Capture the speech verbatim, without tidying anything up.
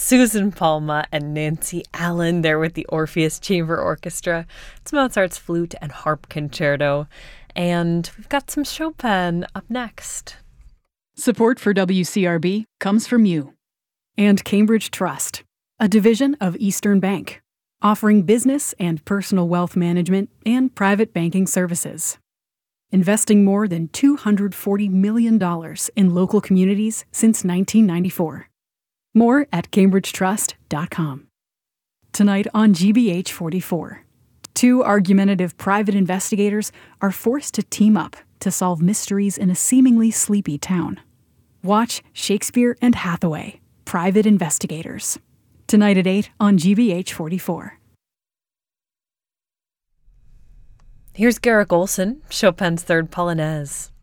Susan Palma and Nancy Allen there with the Orpheus Chamber Orchestra. It's Mozart's Flute and Harp Concerto. And we've got some Chopin up next. Support for W C R B comes from you and Cambridge Trust, a division of Eastern Bank, offering business and personal wealth management and private banking services. Investing more than two hundred forty million dollars in local communities since nineteen ninety-four. More at cambridge trust dot com. Tonight on G B H forty-four, two argumentative private investigators are forced to team up to solve mysteries in a seemingly sleepy town. Watch Shakespeare and Hathaway, Private Investigators. Tonight at eight on G B H forty-four. Here's Garrick Olson, Chopin's Third Polonaise.